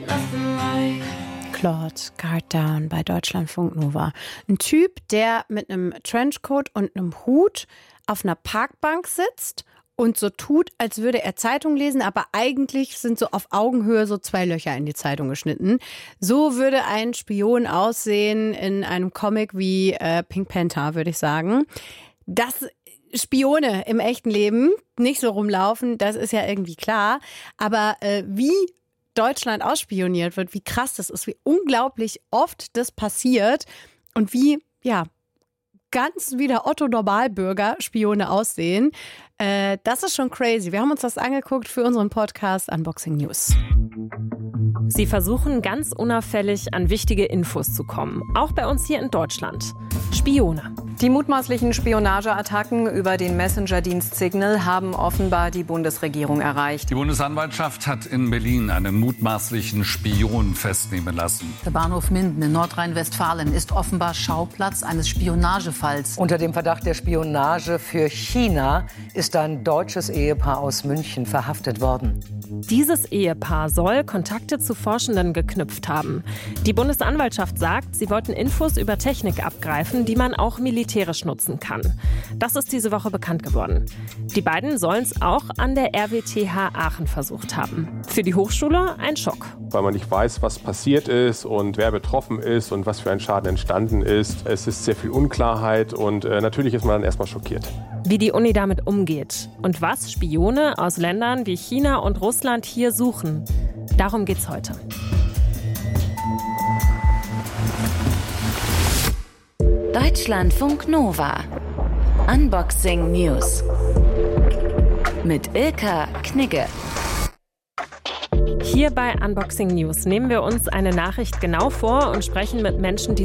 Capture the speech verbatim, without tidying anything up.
Claude, Guard Down bei Deutschlandfunk Nova. Ein Typ, der mit einem Trenchcoat und einem Hut auf einer Parkbank sitzt und so tut, als würde er Zeitung lesen, aber eigentlich sind so auf Augenhöhe so zwei Löcher in die Zeitung geschnitten. So würde ein Spion aussehen in einem Comic wie äh, Pink Panther, würde ich sagen. Dass Spione im echten Leben nicht so rumlaufen, das ist ja irgendwie klar. Aber äh, wie Deutschland ausspioniert wird, wie krass das ist, wie unglaublich oft das passiert und wie, ja, ganz wie der Otto-Normalbürger Spione aussehen. Äh, das ist schon crazy. Wir haben uns das angeguckt für unseren Podcast Unboxing News. Sie versuchen ganz unauffällig an wichtige Infos zu kommen, auch bei uns hier in Deutschland. Spione. Die mutmaßlichen Spionageattacken über den Messenger-Dienst Signal haben offenbar die Bundesregierung erreicht. Die Bundesanwaltschaft hat in Berlin einen mutmaßlichen Spion festnehmen lassen. Der Bahnhof Minden in Nordrhein-Westfalen ist offenbar Schauplatz eines Spionagefalls. Unter dem Verdacht der Spionage für China ist ein deutsches Ehepaar aus München verhaftet worden. Dieses Ehepaar soll Kontakte zu Forschenden geknüpft haben. Die Bundesanwaltschaft sagt, sie wollten Infos über Technik abgreifen, die man auch militärisch nutzen kann. Das ist diese Woche bekannt geworden. Die beiden sollen es auch an der R W T H Aachen versucht haben. Für die Hochschule ein Schock. Weil man nicht weiß, was passiert ist und wer betroffen ist und was für ein Schaden entstanden ist. Es ist sehr viel Unklarheit und äh, natürlich ist man dann erstmal schockiert. Wie die Uni damit umgeht und was Spione aus Ländern wie China und Russland hier suchen. Darum geht's heute. Deutschlandfunk Nova. Unboxing News. Mit Ilka Knigge. Hier bei Unboxing News nehmen wir uns eine Nachricht genau vor und sprechen mit Menschen, die